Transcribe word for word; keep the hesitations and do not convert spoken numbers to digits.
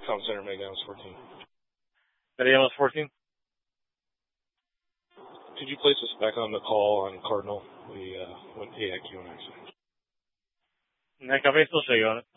Comm Center, Mega A M S fourteen. Mega A M S fourteen? Could you place us back on the call on Cardinal? We uh, went A I Q and accent. Acabei, estou chegando.